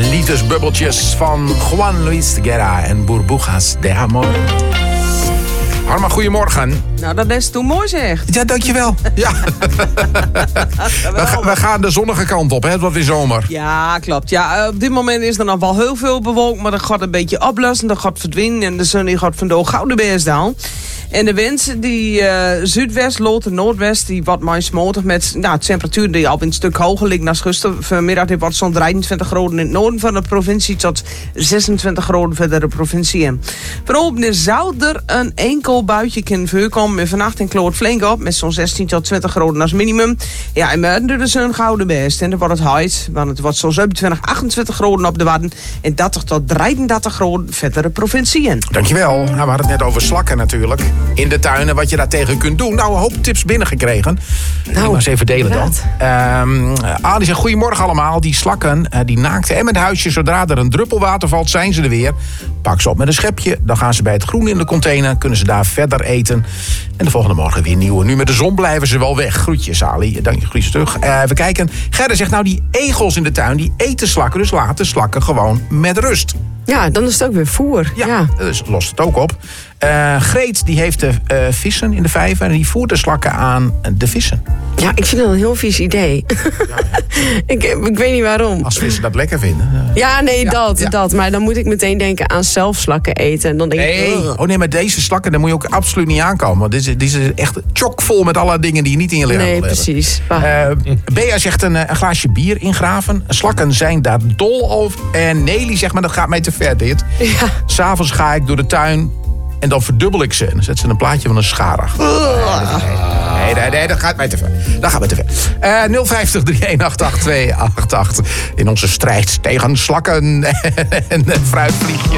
Liefdesbubbeltjes van Juan Luis Guerra en Burbujas de Amor. Harma, goedemorgen. Nou, dat is toen mooi zeg. Ja, dankjewel. Ja. we gaan de zonnige kant op, hè? Het wordt weer zomer. Ja, klopt. Ja, op dit moment is er nog wel heel veel bewolkt, maar dat gaat een beetje oplossen. Dat gaat verdwijnen en de zon die gaat vandoor Gouden Beersdaal. En de wind die zuidwest, lood en noordwest, die wordt maar smotig met temperatuur die al een stuk hoger ligt dan gisteren. Vanmiddag die wordt zo'n 23 graden in het noorden van de provincie tot 26 graden verder de provincie in. Vanavond zou er een enkel buitje kunnen voorkomen. En vannacht in kloot flink op met zo'n 16 tot 20 graden als minimum. Ja, en morgen doet de zon Gouden Beest. En dan wordt het heet, want het wordt zo'n 27, 28 graden op de Wadden en 30 tot 33 graden verder de provincie in. Dankjewel. Nou, we hadden het net over slakken natuurlijk. In de tuinen, wat je daar tegen kunt doen. Nou, een hoop tips binnengekregen. Nou, maar eens even delen dan. Ali zegt, goedemorgen allemaal. Die slakken, die naakte en met huisjes, zodra er een druppel water valt, zijn ze er weer. Pak ze op met een schepje. Dan gaan ze bij het groen in de container. Kunnen ze daar verder eten. En de volgende morgen weer nieuwe. Nu met de zon blijven ze wel weg. Groetjes, Ali. Dank je, groetjes terug. Even kijken. Gerda zegt, nou, die egels in de tuin, die eten slakken. Dus laten slakken gewoon met rust. Ja, dan is het ook weer voer. Ja. Dus lost het ook op. Greet die heeft de vissen in de vijver en die voert de slakken aan de vissen. Ja, ik vind dat een heel vies idee. Ja. ik weet niet waarom. Als vissen dat lekker vinden. Dat. Maar dan moet ik meteen denken aan zelf slakken eten. En dan denk ik... Oh nee, maar deze slakken, daar moet je ook absoluut niet aankomen. Want die is echt chockvol met alle dingen die je niet in je lichaam wil hebben. Nee, precies. Bea zegt een glaasje bier ingraven. Slakken zijn daar dol over. En Nelly zegt, maar dat gaat mij te ver dit. Ja. 'S'avonds ga ik door de tuin en dan verdubbel ik ze. En dan zet ze een plaatje van een schaar achter. Nee, dat gaat mij te ver. 050 3188288 in onze strijd tegen slakken en fruitvliegjes.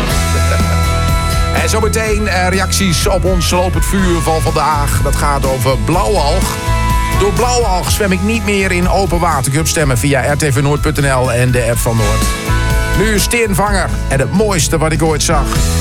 En zometeen reacties op ons lopend vuur van vandaag. Dat gaat over blauwalg. Door blauwalg zwem ik niet meer in open water. Kun je stemmen via rtvnoord.nl en de app van Noord. Nu Steenvanger en het mooiste wat ik ooit zag.